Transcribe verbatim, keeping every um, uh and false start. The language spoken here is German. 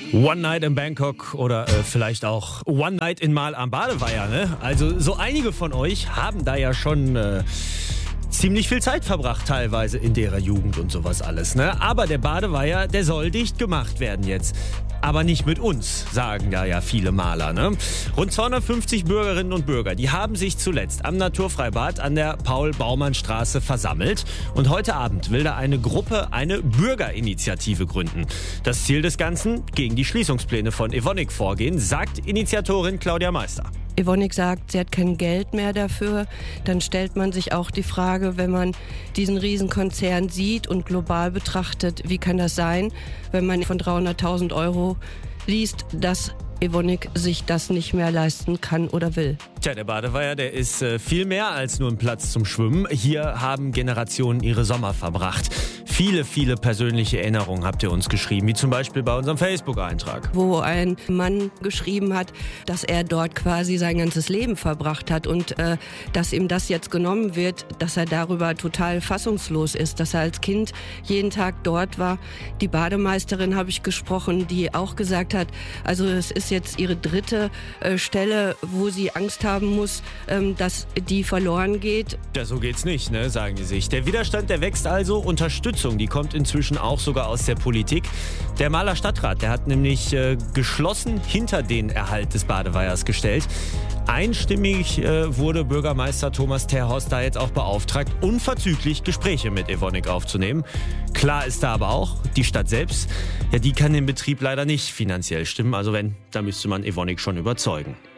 One Night in Bangkok oder äh, vielleicht auch One Night in Mal am Badeweiher, ne? Also so einige von euch haben da ja schon äh, ziemlich viel Zeit verbracht teilweise in derer Jugend und sowas alles, ne? Aber der Badeweiher, der soll dicht gemacht werden jetzt. Aber nicht mit uns, sagen da ja viele Maler, ne? Rund zweihundertfünfzig Bürgerinnen und Bürger, die haben sich zuletzt am Naturfreibad an der Paul-Baumann-Straße versammelt. Und heute Abend will da eine Gruppe eine Bürgerinitiative gründen. Das Ziel des Ganzen? Gegen die Schließungspläne von Evonik vorgehen, sagt Initiatorin Claudia Meister. Evonik sagt, sie hat kein Geld mehr dafür. Dann stellt man sich auch die Frage, wenn man diesen Riesenkonzern sieht und global betrachtet, wie kann das sein, wenn man von dreihunderttausend Euro liest, dass Evonik sich das nicht mehr leisten kann oder will. Tja, der Badeweiher, der ist äh, viel mehr als nur ein Platz zum Schwimmen. Hier haben Generationen ihre Sommer verbracht. Viele, viele persönliche Erinnerungen habt ihr uns geschrieben, wie zum Beispiel bei unserem Facebook-Eintrag. Wo ein Mann geschrieben hat, dass er dort quasi sein ganzes Leben verbracht hat und äh, dass ihm das jetzt genommen wird, dass er darüber total fassungslos ist, dass er als Kind jeden Tag dort war. Die Bademeisterin habe ich gesprochen, die auch gesagt hat, also es ist jetzt ihre dritte äh, Stelle, wo sie Angst haben muss, ähm, dass die verloren geht. Ja, so geht's nicht, ne, sagen die sich. Der Widerstand, der wächst also. Unterstützung, die kommt inzwischen auch sogar aus der Politik. Der Maler Stadtrat, der hat nämlich äh, geschlossen hinter den Erhalt des Badeweihers gestellt. Einstimmig äh, wurde Bürgermeister Thomas Terhorst da jetzt auch beauftragt, unverzüglich Gespräche mit Evonik aufzunehmen. Klar ist da aber auch, die Stadt selbst, ja, die kann den Betrieb leider nicht finanziell stimmen. Also wenn, da müsste man Evonik schon überzeugen.